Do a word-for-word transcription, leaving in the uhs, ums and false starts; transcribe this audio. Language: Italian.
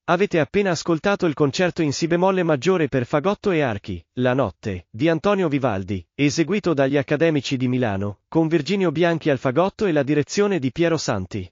Avete appena ascoltato il concerto in si bemolle maggiore per fagotto e archi, La notte, di Antonio Vivaldi, eseguito dagli Accademici di Milano, con Virginio Bianchi al fagotto e la direzione di Piero Santi.